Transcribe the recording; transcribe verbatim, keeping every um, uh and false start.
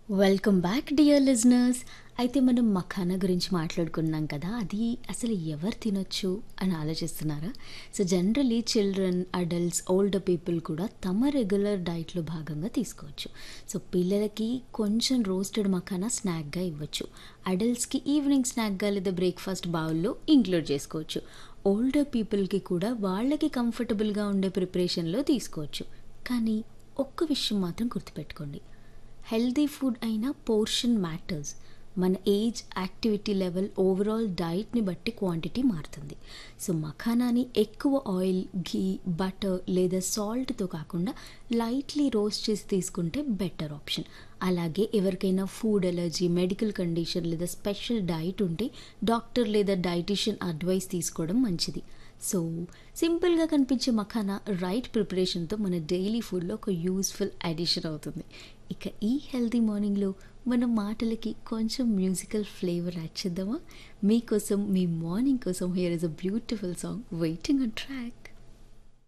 Welcome back dear listeners. అయితే మనం మఖానా గురించి మాట్లాడుకున్నాం కదా, అది అసలు ఎవరు తినొచ్చు అని ఆలోచిస్తున్నారా? So generally children, adults, older people కూడా తమ రెగ్యులర్ డైట్లో భాగంగా తీసుకోవచ్చు. సో పిల్లలకి కొంచెం రోస్టెడ్ మఖానా స్నాక్గా ఇవ్వచ్చు. అడల్ట్స్కి ఈవినింగ్ స్నాక్గా లేదా బ్రేక్ఫాస్ట్ బౌల్లో ఇంక్లూడ్ చేసుకోవచ్చు. ఓల్డర్ పీపుల్కి కూడా వాళ్ళకి కంఫర్టబుల్గా ఉండే ప్రిపరేషన్లో తీసుకోవచ్చు. కానీ ఒక్క విషయం మాత్రం గుర్తుపెట్టుకోండి, హెల్తీ ఫుడ్ అయినా పోర్షన్ మ్యాటర్స్. మన ఏజ్, యాక్టివిటీ లెవెల్, ఓవరాల్ డైట్ని బట్టి క్వాంటిటీ మారుతుంది. సో మఖానాని ఎక్కువ ఆయిల్, ఘీ, బటర్ లేదా సాల్ట్తో కాకుండా లైట్లీ రోస్ట్ చేసి తీసుకుంటే బెటర్ ఆప్షన్. అలాగే ఎవరికైనా ఫుడ్ ఎలర్జీ, మెడికల్ కండిషన్ లేదా స్పెషల్ డైట్ ఉంటే డాక్టర్ లేదా డైటీషియన్ అడ్వైస్ తీసుకోవడం మంచిది. సో సింపుల్గా కనిపించే మఖానా రైట్ ప్రిపరేషన్తో మన డైలీ ఫుడ్లో ఒక యూస్ఫుల్ అడిషన్ అవుతుంది. ఇక ఈ హెల్తీ మార్నింగ్లో మన మాటలకి కొంచెం మ్యూజికల్ ఫ్లేవర్ యాడ్ చేద్దామా? మీకోసం, మీ మార్నింగ్ కోసం here is a beautiful song waiting on track.